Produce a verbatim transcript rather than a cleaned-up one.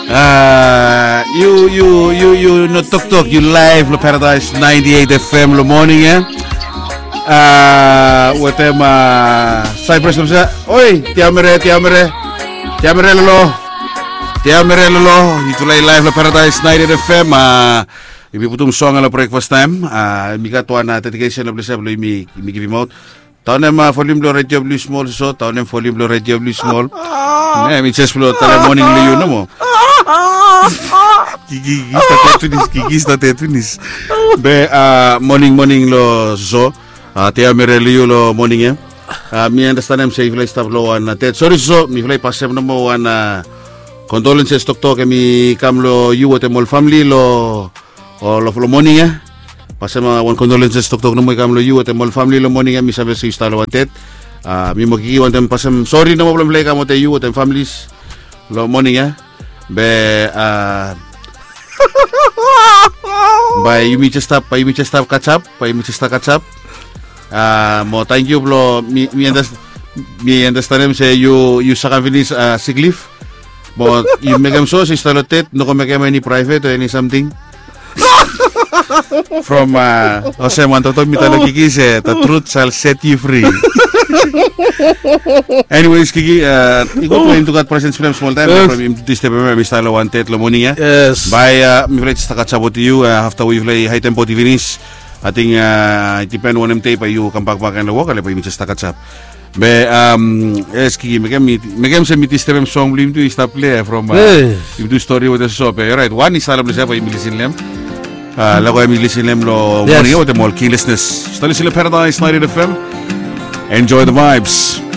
Uh, you, you, you, you, no tok tok, you live, lo Paradise ninety-eight F M, lo morning, eh? Uh, what am, uh, Cypress, lo siya, oi, tiamere, tiamere, tiamere, lolo, tiamere, lolo, ituloy live, lo Paradise ninety-eight F M, uh, imi putum song, lo breakfast time, uh, imi katuan na, dedication, lo blisa, lo imi, imi give him out. Taon na ma volume lo radio blue small so taon na volume lo radio blue small. Ne mi chess lo tala morning lo yun mo. Gigi sta tetunis gigi sta tetunis. Be uh, morning morning lo so uh, te amere lo lo morning ya. Uh, mi understand am say fly stop lo an tet sorry so mi fly pasem no mo an uh, condolences tok tok mi kam lo you at mol family lo o lo lo morning ya. Pasama one condolences tok tok no mo kamlo you at mol family lo morning mi sabe si stalo wanted ah mi mo giwan tem pasam sorry no mo problem ka mo te you at families lo morning ya be ah by you mi just stop by mi just stop catch up by mi just catch up ah mo thank you bro mi mi understand mi understand say you you saka finish uh, sick leave but you make them so si stalo tet no ko make any private or any something from uh, Jose Mantoto Mitalo Kiki said the truth shall set you free. Anyways, Kiki, uh, you go into that presence film small time yes. From him to this step mi style wanted lo morning ya. Yes. By uh, mi flight sta catch up to you uh, after we play high tempo finish. I think uh, it depend on M tape you come back back and walk ale pa mi sta catch up. Be um yes Kiki megam megam se mi step song blim to stop play from uh, yes. You do story with the shop right one is ala blesa pa mi listen lem. Uh, lago ay listen lem lo morning o te mol keylessness. Stali sila Paradise ninety F M. Enjoy the vibes.